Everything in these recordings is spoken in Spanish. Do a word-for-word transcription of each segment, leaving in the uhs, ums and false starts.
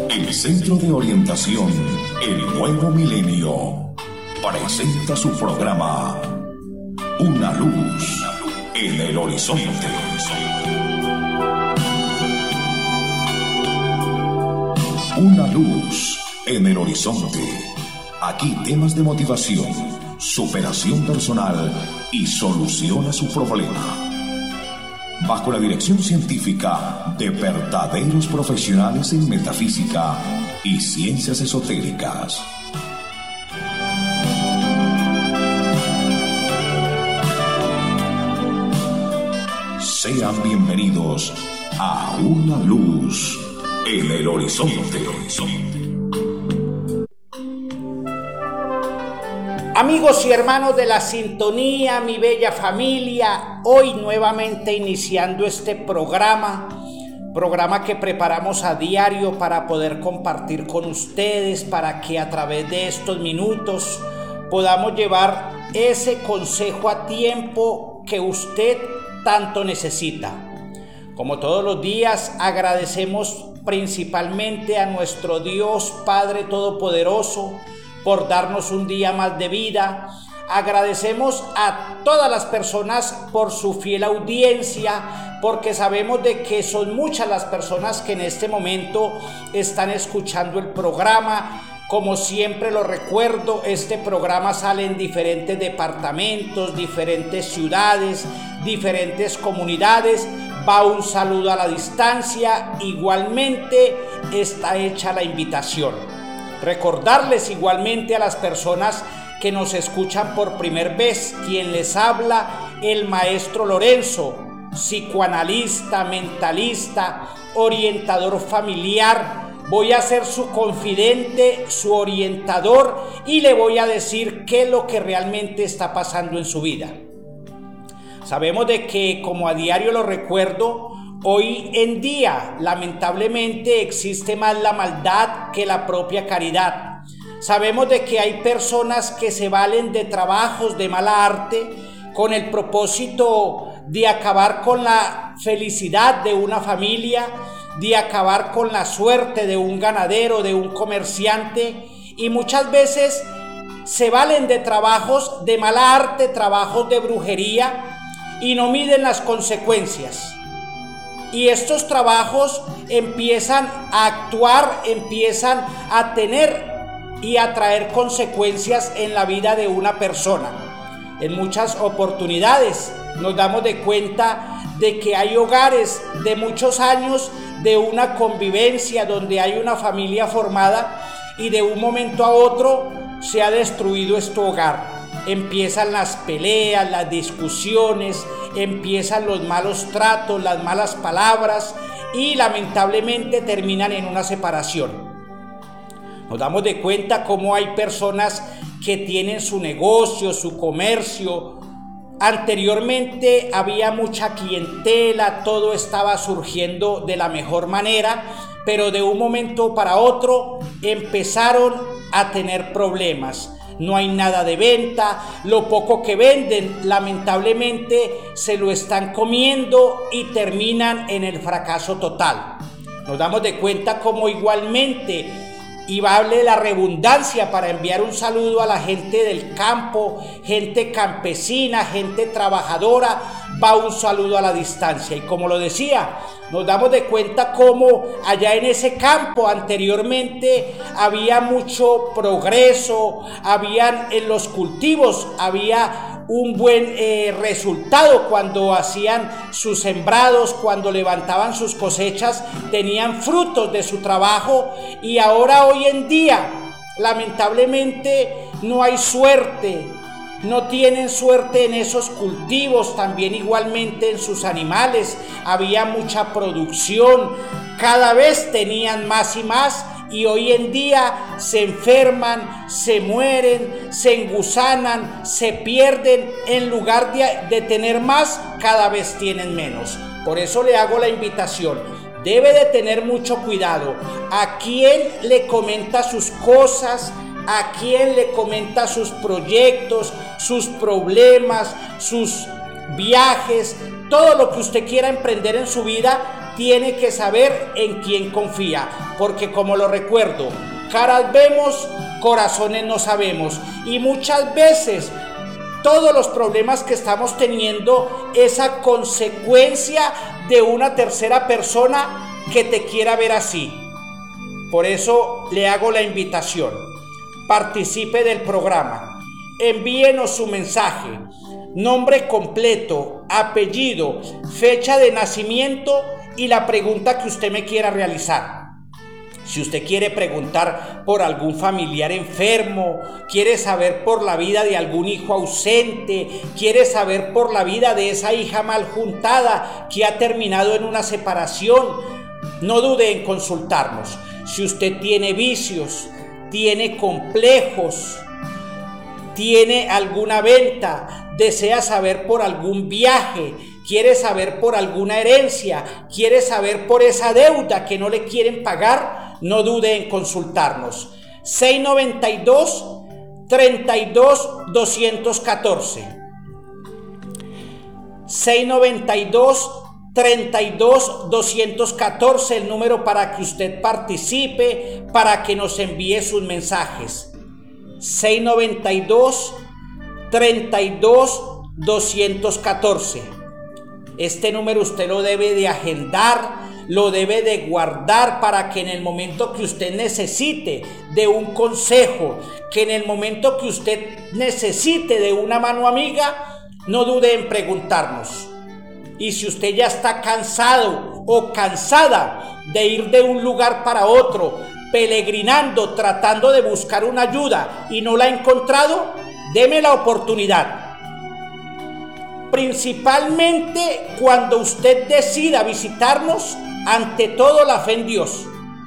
El Centro de Orientación El Nuevo Milenio presenta su programa Una Luz en el Horizonte. Una luz en el horizonte. Aquí temas de motivación, superación personal y solución a su problema. Bajo la dirección científica de verdaderos profesionales en metafísica y ciencias esotéricas. Sean bienvenidos a Una Luz en el Horizonte. Amigos y hermanos de la sintonía, mi bella familia, hoy nuevamente iniciando este programa, programa que preparamos a diario para poder compartir con ustedes, para que a través de estos minutos podamos llevar ese consejo a tiempo que usted tanto necesita. Como todos los días, agradecemos principalmente a nuestro Dios Padre Todopoderoso por darnos un día más de vida. Agradecemos a todas las personas por su fiel audiencia, porque sabemos de que son muchas las personas que en este momento están escuchando el programa. Como siempre lo recuerdo, este programa sale en diferentes departamentos, diferentes ciudades, diferentes comunidades. Va un saludo a la distancia, igualmente está hecha la invitación. Recordarles igualmente a las personas que nos escuchan por primera vez, quien les habla, el maestro Lorenzo, psicoanalista, mentalista, orientador familiar. Voy a ser su confidente, su orientador, y le voy a decir qué es lo que realmente está pasando en su vida. Sabemos de que, como a diario lo recuerdo, hoy en día lamentablemente existe más la maldad que la propia caridad. Sabemos de que hay personas que se valen de trabajos de mala arte con el propósito de acabar con la felicidad de una familia, de acabar con la suerte de un ganadero, de un comerciante, y muchas veces se valen de trabajos de mala arte, trabajos de brujería, y no miden las consecuencias. Y estos trabajos empiezan a actuar, empiezan a tener y a traer consecuencias en la vida de una persona. En muchas oportunidades nos damos de cuenta de que hay hogares de muchos años de una convivencia donde hay una familia formada y de un momento a otro se ha destruido este hogar. Empiezan las peleas, las discusiones, empiezan los malos tratos, las malas palabras y lamentablemente terminan en una separación. Nos damos de cuenta cómo hay personas que tienen su negocio, su comercio. Anteriormente había mucha clientela, todo estaba surgiendo de la mejor manera, pero de un momento para otro empezaron a tener problemas. No hay nada de venta, lo poco que venden lamentablemente se lo están comiendo y terminan en el fracaso total. Nos damos de cuenta cómo igualmente, y vale la redundancia para enviar un saludo a la gente del campo, gente campesina, gente trabajadora, va un saludo a la distancia. Y como lo decía, nos damos de cuenta cómo allá en ese campo anteriormente había mucho progreso, habían en los cultivos, había un buen eh, resultado cuando hacían sus sembrados, cuando levantaban sus cosechas, tenían frutos de su trabajo. Y ahora hoy en día lamentablemente no hay suerte, no tienen suerte en esos cultivos, también igualmente en sus animales. Había mucha producción, cada vez tenían más y más, y hoy en día se enferman, se mueren, se engusanan, se pierden. En lugar de, de tener más, cada vez tienen menos. Por eso le hago la invitación. Debe de tener mucho cuidado a quién le comenta sus cosas, a quién le comenta sus proyectos, sus problemas, sus viajes, todo lo que usted quiera emprender en su vida. tiene que saber en quién confía, porque como lo recuerdo, caras vemos, corazones no sabemos, y muchas veces todos los problemas que estamos teniendo es a consecuencia de una tercera persona que te quiera ver así. Por eso le hago la invitación: participe del programa, envíenos su mensaje, nombre completo, apellido, fecha de nacimiento y la pregunta que usted me quiera realizar. Si usted quiere preguntar por algún familiar enfermo, quiere saber por la vida de algún hijo ausente, quiere saber por la vida de esa hija mal juntada que ha terminado en una separación, no dude en consultarnos. Si usted tiene vicios, tiene complejos, tiene alguna venta, desea saber por algún viaje, quiere saber por alguna herencia, quiere saber por esa deuda que no le quieren pagar, no dude en consultarnos. seis noventa y dos, treinta y dos, doscientos catorce. seis noventa y dos, treinta y dos, doscientos catorce, el número para que usted participe, para que nos envíe sus mensajes. seis noventa y dos, treinta y dos, doscientos catorce. Este número usted lo debe de agendar, lo debe de guardar para que en el momento que usted necesite de un consejo, que en el momento que usted necesite de una mano amiga, no dude en preguntarnos. Y si usted ya está cansado o cansada de ir de un lugar para otro, peregrinando, tratando de buscar una ayuda y no la ha encontrado, deme la oportunidad. Principalmente cuando usted decida visitarnos, ante todo la fe en Dios.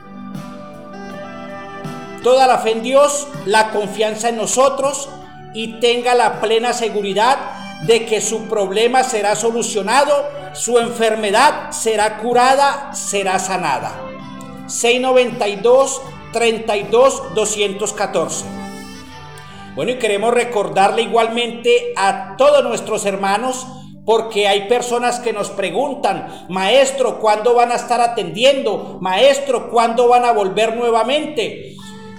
Toda la fe en Dios, la confianza en nosotros, y tenga la plena seguridad de que su problema será solucionado, su enfermedad será curada, será sanada. seis noventa y dos, treinta y dos, doscientos catorce. Bueno, y queremos recordarle igualmente a todos nuestros hermanos, porque hay personas que nos preguntan: maestro, ¿cuándo van a estar atendiendo? Maestro, ¿cuándo van a volver nuevamente?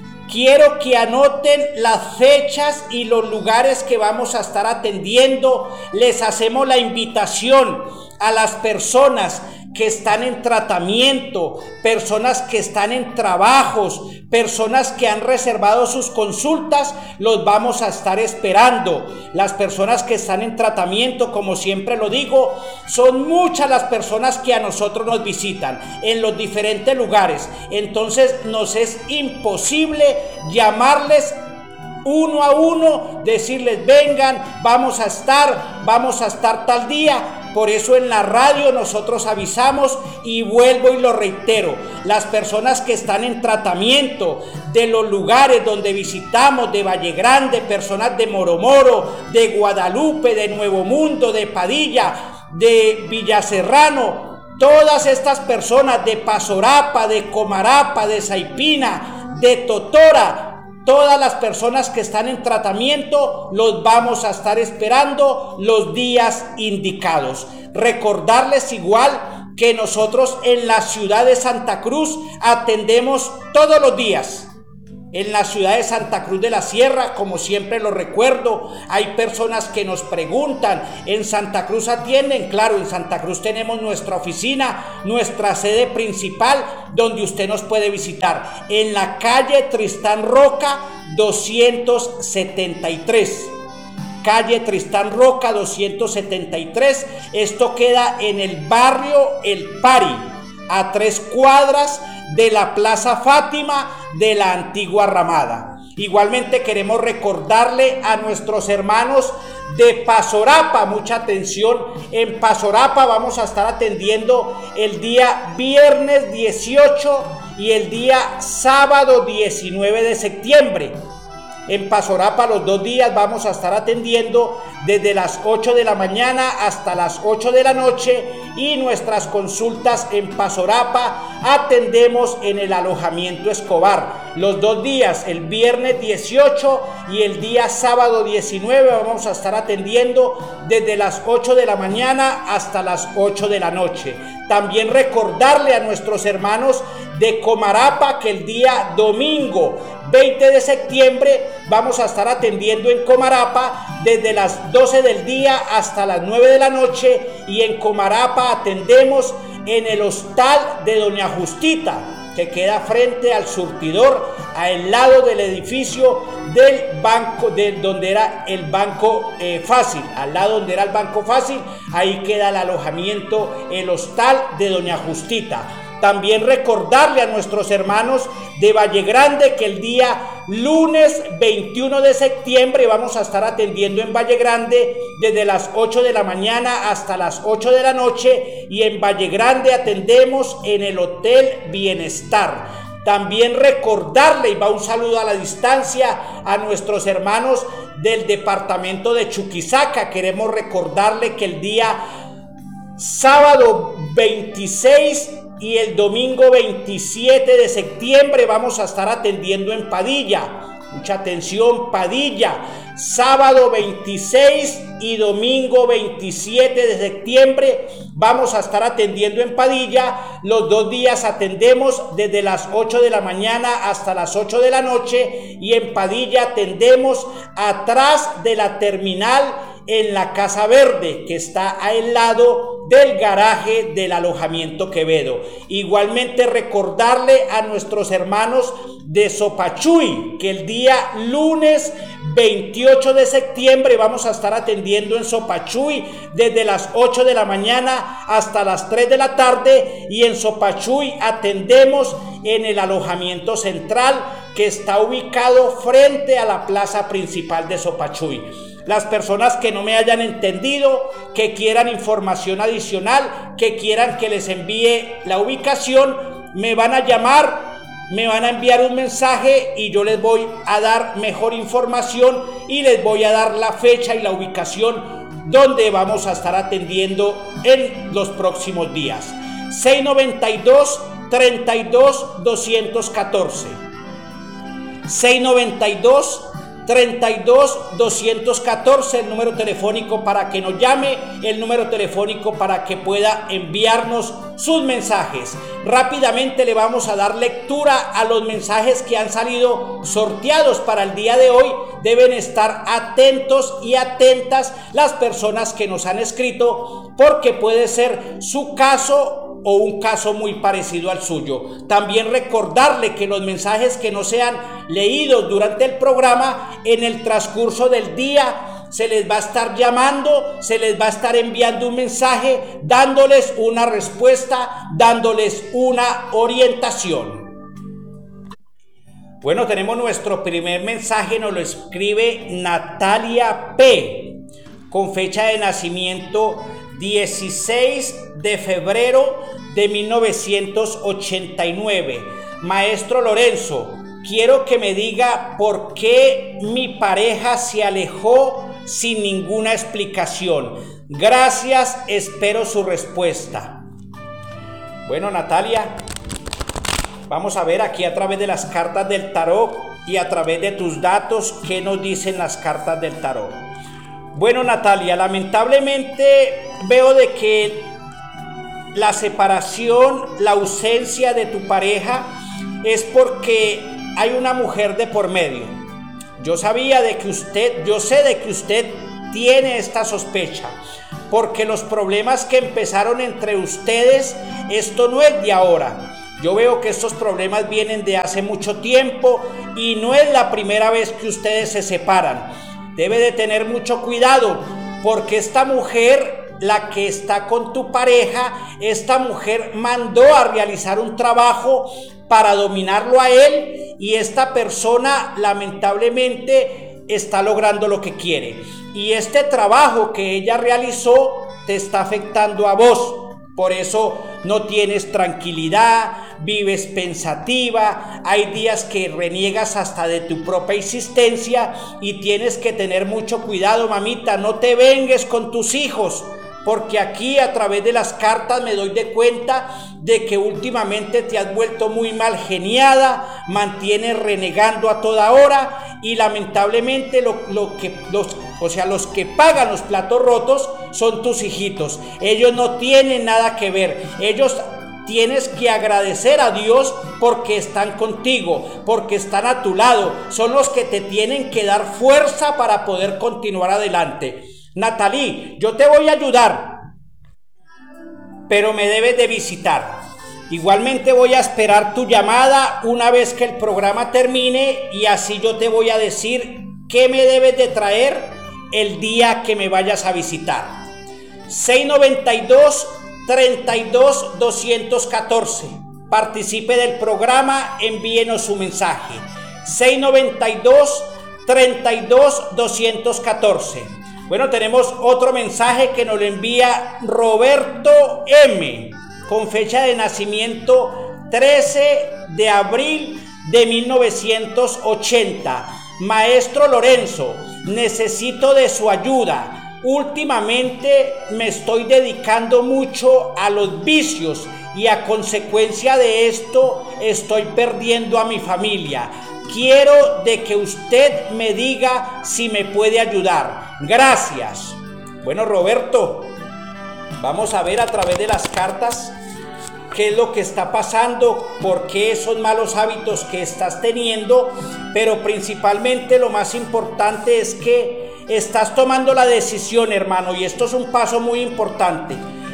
Quiero que anoten las fechas y los lugares que vamos a estar atendiendo. Les hacemos la invitación a las personas que están en tratamiento, personas que están en trabajos, personas que han reservado sus consultas, los vamos a estar esperando. Las personas que están en tratamiento, como siempre lo digo, son muchas las personas que a nosotros nos visitan en los diferentes lugares. Entonces nos es imposible llamarles uno a uno, decirles: vengan, vamos a estar, vamos a estar tal día. Por eso en la radio nosotros avisamos, y vuelvo y lo reitero: las personas que están en tratamiento, de los lugares donde visitamos, de Valle Grande, personas de Moromoro, de Guadalupe, de Nuevo Mundo, de Padilla, de Villaserrano, todas estas personas de Pasorapa, de Comarapa, de Saipina, de Totora, todas las personas que están en tratamiento, los vamos a estar esperando los días indicados. Recordarles igual que nosotros en la ciudad de Santa Cruz atendemos todos los días. En la ciudad de Santa Cruz de la Sierra, como siempre lo recuerdo, hay personas que nos preguntan: ¿en Santa Cruz atienden? Claro, en Santa Cruz tenemos nuestra oficina, nuestra sede principal, donde usted nos puede visitar, en la calle Tristán Roca doscientos setenta y tres. Calle Tristán Roca doscientos setenta y tres. Esto queda en el barrio El Pari, a tres cuadras de la Plaza Fátima de la antigua Ramada. Igualmente queremos recordarle a nuestros hermanos de Pasorapa, mucha atención. En Pasorapa vamos a estar atendiendo el día viernes dieciocho y el día sábado diecinueve de septiembre. En Pasorapa los dos días vamos a estar atendiendo desde las ocho de la mañana hasta las ocho de la noche, y nuestras consultas en Pasorapa atendemos en el alojamiento Escobar. Los dos días, el viernes dieciocho y el día sábado diecinueve, vamos a estar atendiendo desde las ocho de la mañana hasta las ocho de la noche. También recordarle a nuestros hermanos de Comarapa que el día domingo veinte de septiembre vamos a estar atendiendo en Comarapa desde las doce del día hasta las nueve de la noche, y en Comarapa atendemos en el hostal de Doña Justita, que queda frente al surtidor, al lado del edificio del banco, de donde era el Banco eh, Fácil, al lado donde era el Banco Fácil, ahí queda el alojamiento, el hostal de Doña Justita. También recordarle a nuestros hermanos de Valle Grande que el día lunes veintiuno de septiembre vamos a estar atendiendo en Valle Grande desde las ocho de la mañana hasta las ocho de la noche, y en Valle Grande atendemos en el Hotel Bienestar. También recordarle, y va un saludo a la distancia, a nuestros hermanos del departamento de Chuquisaca. Queremos recordarle que el día sábado veintiséis y el domingo veintisiete de septiembre vamos a estar atendiendo en Padilla. Mucha atención, Padilla. Sábado veintiséis y domingo veintisiete de septiembre vamos a estar atendiendo en Padilla. Los dos días atendemos desde las ocho de la mañana hasta las ocho de la noche, y en Padilla atendemos atrás de la terminal en la Casa Verde, que está al lado del garaje del alojamiento Quevedo. Igualmente recordarle a nuestros hermanos de Sopachuy que el día lunes veintiocho de septiembre vamos a estar atendiendo en Sopachuy desde las ocho de la mañana hasta las tres de la tarde, y en Sopachuy atendemos en el alojamiento central, que está ubicado frente a la plaza principal de Sopachuy. Las personas que no me hayan entendido, que quieran información adicional, que quieran que les envíe la ubicación, me van a llamar, me van a enviar un mensaje y yo les voy a dar mejor información y les voy a dar la fecha y la ubicación donde vamos a estar atendiendo en los próximos días. seis noventa y dos, treinta y dos, doscientos catorce. seis noventa y dos, treinta y dos, doscientos catorce, el número telefónico para que nos llame, el número telefónico para que pueda enviarnos sus mensajes. Rápidamente le vamos a dar lectura a los mensajes que han salido sorteados para el día de hoy. Deben estar atentos y atentas las personas que nos han escrito, porque puede ser su caso o un caso muy parecido al suyo. También recordarle que los mensajes que no sean leídos durante el programa, en el transcurso del día se les va a estar llamando, se les va a estar enviando un mensaje, dándoles una respuesta, dándoles una orientación. Bueno, tenemos nuestro primer mensaje, nos lo escribe Natalia P., con fecha de nacimiento dieciséis de febrero de mil novecientos ochenta y nueve. Maestro Lorenzo, quiero que me diga por qué mi pareja se alejó sin ninguna explicación. Gracias, espero su respuesta. Bueno, Natalia, vamos a ver aquí a través de las cartas del tarot y a través de tus datos qué nos dicen las cartas del tarot. Bueno, Natalia, lamentablemente veo de que la separación, la ausencia de tu pareja es porque hay una mujer de por medio. Yo sabía de que usted, yo sé de que usted tiene esta sospecha, porque los problemas que empezaron entre ustedes, esto no es de ahora. Yo veo que estos problemas vienen de hace mucho tiempo y no es la primera vez que ustedes se separan. Debe de tener mucho cuidado, porque esta mujer, la que está con tu pareja, esta mujer mandó a realizar un trabajo para dominarlo a él, y esta persona lamentablemente está logrando lo que quiere. Y este trabajo que ella realizó te está afectando a vos. Por eso no tienes tranquilidad, vives pensativa, hay días que reniegas hasta de tu propia existencia, y tienes que tener mucho cuidado, mamita. No te vengues con tus hijos, porque aquí a través de las cartas me doy de cuenta de que últimamente te has vuelto muy mal geniada, mantienes renegando a toda hora y lamentablemente lo, lo que los, o sea, los que pagan los platos rotos son tus hijitos. Ellos no tienen nada que ver. Ellos tienes que agradecer a Dios porque están contigo, porque están a tu lado. Son los que te tienen que dar fuerza para poder continuar adelante. Natalie, yo te voy a ayudar, pero me debes de visitar. Igualmente voy a esperar tu llamada una vez que el programa termine y así yo te voy a decir qué me debes de traer el día que me vayas a visitar. seis noventa y dos, treinta y dos, doscientos catorce. Participe del programa, envíenos su mensaje. seis noventa y dos, treinta y dos, doscientos catorce. Bueno, tenemos otro mensaje que nos lo envía Roberto M, con fecha de nacimiento trece de abril de mil novecientos ochenta. Maestro Lorenzo, necesito de su ayuda. Últimamente me estoy dedicando mucho a los vicios y a consecuencia de esto estoy perdiendo a mi familia. Quiero de que usted me diga si me puede ayudar. Gracias. Bueno, Roberto, vamos a ver a través de las cartas qué es lo que está pasando, por qué esos malos hábitos que estás teniendo, pero principalmente lo más importante es que estás tomando la decisión, hermano, y esto es un paso muy importante.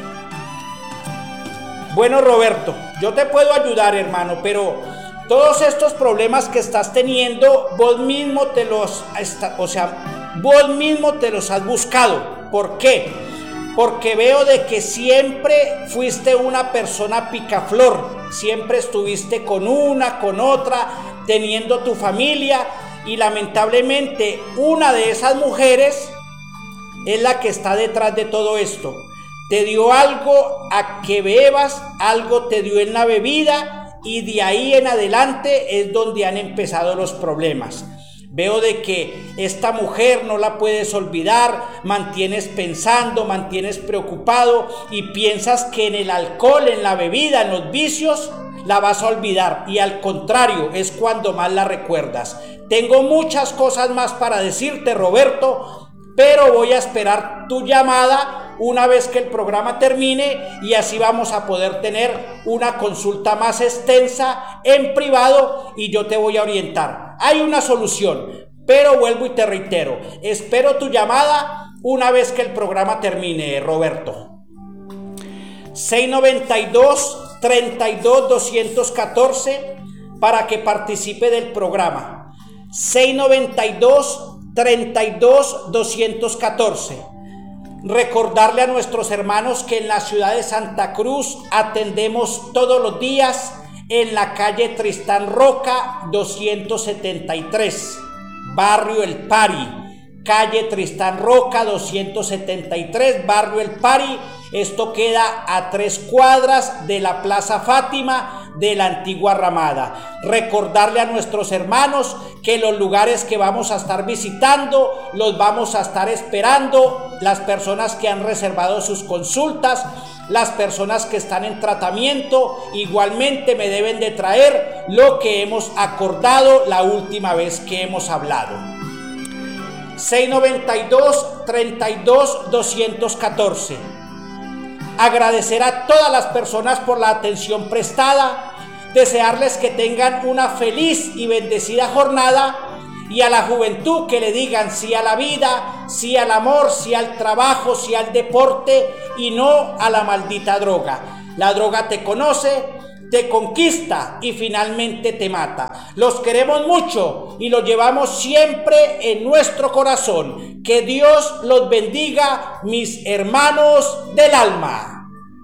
Bueno, Roberto, yo te puedo ayudar, hermano, pero todos estos problemas que estás teniendo, vos mismo te los, o sea, vos mismo te los has buscado. ¿Por qué? Porque veo de que siempre fuiste una persona picaflor, siempre estuviste con una, con otra, teniendo tu familia, y lamentablemente una de esas mujeres es la que está detrás de todo esto. Te dio algo a que bebas, algo te dio en la bebida, y de ahí en adelante es donde han empezado los problemas. Veo de que esta mujer no la puedes olvidar, mantienes pensando, mantienes preocupado y piensas que en el alcohol, en la bebida, en los vicios, la vas a olvidar, y al contrario, es cuando más la recuerdas. Tengo muchas cosas más para decirte, Roberto, pero voy a esperar tu llamada una vez que el programa termine y así vamos a poder tener una consulta más extensa en privado y yo te voy a orientar. Hay una solución, pero vuelvo y te reitero, espero tu llamada una vez que el programa termine, Roberto. seis noventa y dos, treinta y dos, doscientos catorce para que participe del programa. seis noventa y dos, treinta y dos, doscientos catorce. Recordarle a nuestros hermanos que en la ciudad de Santa Cruz atendemos todos los días en la calle Tristán Roca doscientos setenta y tres, barrio El Pari, calle Tristán Roca doscientos setenta y tres, barrio El Pari. Esto queda a tres cuadras de la Plaza Fátima de la antigua Ramada. Recordarle a nuestros hermanos que los lugares que vamos a estar visitando los vamos a estar esperando, las personas que han reservado sus consultas, las personas que están en tratamiento, igualmente me deben de traer lo que hemos acordado la última vez que hemos hablado. seis noventa y dos, treinta y dos, doscientos catorce. Agradecer a todas las personas por la atención prestada, desearles que tengan una feliz y bendecida jornada, y a la juventud que le digan sí a la vida, sí al amor, sí al trabajo, sí al deporte y no a la maldita droga. La droga te conoce, te conquista y finalmente te mata. Los queremos mucho y los llevamos siempre en nuestro corazón. Que Dios los bendiga, mis hermanos del alma.